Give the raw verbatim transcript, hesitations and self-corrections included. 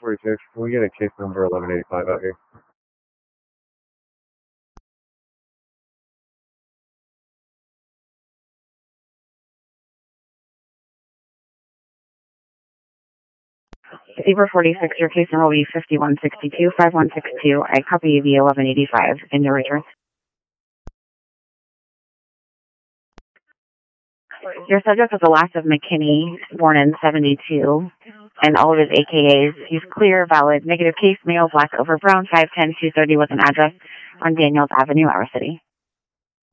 forty-six, can we get a case number eleven eighty-five out here? Saber forty-six, your case number will be fifty-one sixty-two, fifty-one sixty-two. I copy the eleven eighty-five in your return. Your subject was the last of McKinney, born in seventy-two, and all of his A K As. He's clear, valid, negative case, male, black, over brown, five ten, two thirty with an address on Daniels Avenue, Our City.